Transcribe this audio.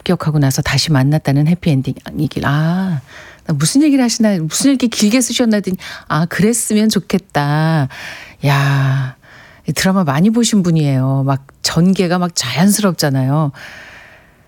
합격하고 나서 다시 만났다는 해피엔딩이길. 나 무슨 얘기를 하시나, 무슨 이렇게 길게 쓰셨나 했더니 그랬으면 좋겠다. 야, 이 드라마 많이 보신 분이에요. 막 전개가 막 자연스럽잖아요.